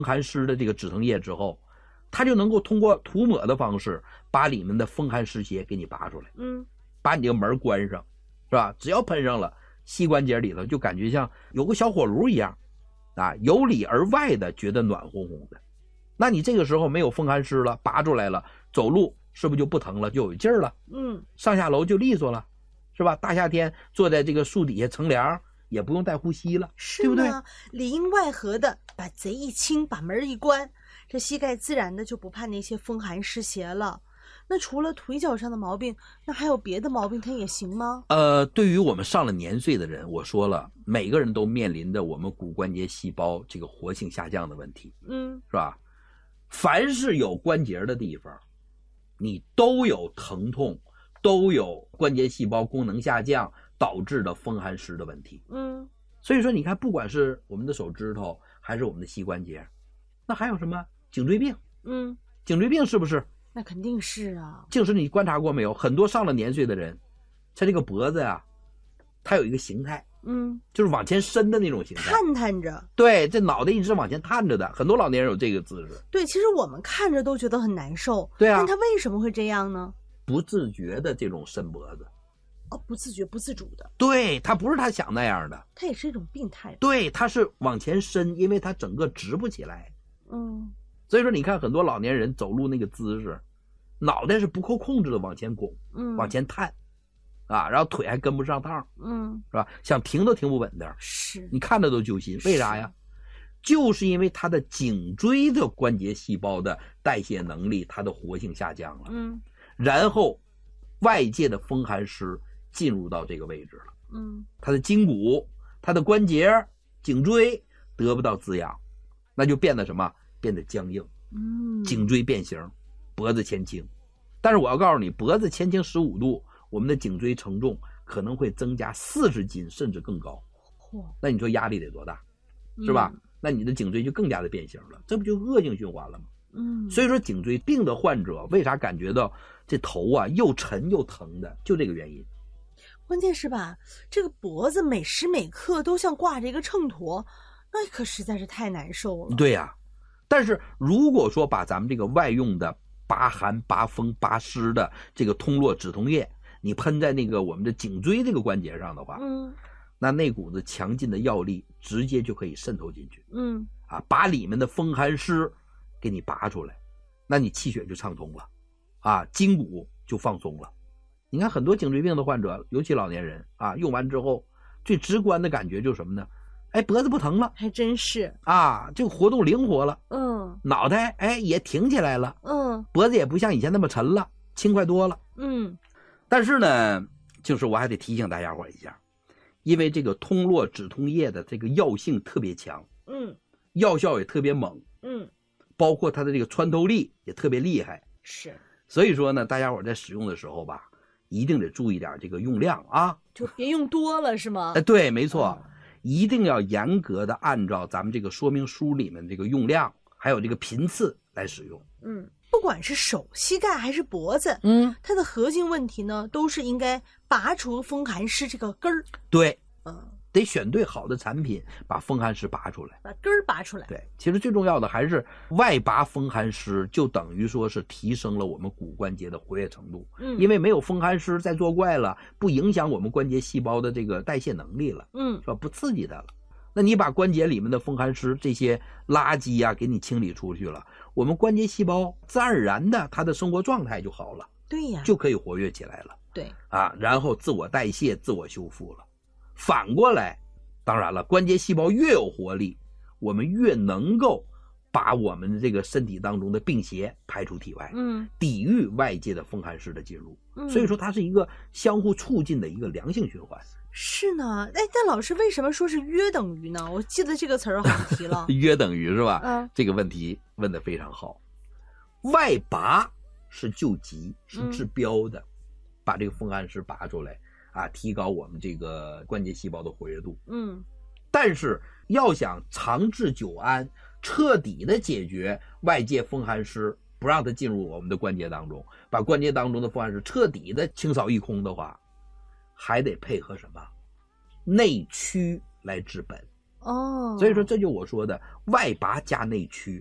寒湿的这个止疼液之后，它就能够通过涂抹的方式把里面的风寒湿邪给你拔出来，把你这个门关上，是吧？只要喷上了，膝关节里头就感觉像有个小火炉一样，啊，由里而外的觉得暖烘烘的。那你这个时候没有风寒湿了，拔出来了，走路是不是就不疼了，就有劲儿了？上下楼就利索了，是吧？大夏天坐在这个树底下乘凉，也不用带护膝了， 是对不对？ 里应外合的把贼一清，把门一关，这膝盖自然的就不怕那些风寒湿邪了。那除了腿脚上的毛病，那还有别的毛病它也行吗？ 对于我们上了年岁的人，我说了，每个人都面临着我们骨关节细胞这个活性下降的问题，是吧？凡是有关节的地方，你都有疼痛，都有关节细胞功能下降导致的风寒湿的问题。所以说你看，不管是我们的手指头还是我们的膝关节，那还有什么颈椎病？颈椎病是不是？ 那肯定是啊。 就是你观察过没有，很多上了年岁的人，他这个脖子呀，它有一个形态，就是往前伸的那种形态， 探着。 对，这脑袋一直往前探着的，很多老年人有这个姿势。 对，其实我们看着都觉得很难受。 对啊， 但他为什么会这样呢？ 不自觉的这种伸脖子。 不自觉不自主的。 对，他不是他想那样的， 他也是一种病态。 对，他是往前伸，因为他整个直不起来。所以说你看很多老年人走路那个姿势，脑袋是不受控制的往前拱，往前探，啊，然后腿还跟不上趟，是吧？想停都停不稳的， 是， 你看着都揪心。为啥呀？就是因为他的颈椎的关节细胞的代谢能力，它的活性下降了，然后外界的风寒湿进入到这个位置了，他的筋骨、他的关节、颈椎得不到滋养，那就变得什么？变得僵硬，颈椎变形，脖子前倾。但是我要告诉你，脖子前倾15度，我们的颈椎承重可能会增加40斤甚至更高。那你说压力得多大，是吧？那你的颈椎就更加的变形了，这不就恶性循环了吗？所以说颈椎病的患者为啥感觉到这头啊又沉又疼的，就这个原因。 关键是吧，这个脖子每时每刻都像挂着一个秤砣，那可实在是太难受了。 对呀，但是如果说把咱们这个外用的拔寒、拔风、拔湿的这个通络止痛液，你喷在那个我们的颈椎这个关节上的话，那股子强劲的药力直接就可以渗透进去，把里面的风寒湿给你拔出来，那你气血就畅通了，啊，筋骨就放松了。你看很多颈椎病的患者，尤其老年人啊，用完之后最直观的感觉就是什么呢？哎，脖子不疼了， 还真是啊，这个活动灵活了，脑袋也挺起来了，脖子也不像以前那么沉了，轻快多了，但是呢，就是我还得提醒大家伙一下，因为这个通络止痛液的这个药性特别强，药效也特别猛，包括它的这个穿透力也特别厉害， 是， 所以说呢，大家伙在使用的时候吧，一定得注意点这个用量啊， 就别用多了，是吗？ 对，没错，一定要严格的按照咱们这个说明书里面这个用量还有这个频次来使用。 不管是手、膝盖还是脖子，它的核心问题呢，都是应该拔除风寒湿这个根儿。 对，得选对好的产品，把风寒湿拔出来， 把根儿拔出来。 对，其实最重要的还是外拔风寒湿，就等于说是提升了我们骨关节的活跃程度。因为没有风寒湿再作怪了，不影响我们关节细胞的这个代谢能力了，是吧？不刺激它了。那你把关节里面的风寒湿这些垃圾啊给你清理出去了，我们关节细胞自然而然的它的生活状态就好了， 对呀， 就可以活跃起来了。 对啊，然后自我代谢、自我修复了。反过来，当然了，关节细胞越有活力，我们越能够把我们的这个身体当中的病邪排出体外，抵御外界的风寒湿的进入。所以说它是一个相互促进的一个良性循环。 是呢，但老师为什么说是约等于呢？我记得这个词儿好像提了。 约等于是吧？这个问题问得非常好。外拔是救急，是治标的，把这个风寒湿拔出来啊，提高我们这个关节细胞的活跃度。但是要想长治久安，彻底的解决外界风寒湿，不让它进入我们的关节当中，把关节当中的风寒湿彻底的清扫一空的话，还得配合什么？内驱来治本。 哦， 所以说这就我说的外拔加内驱，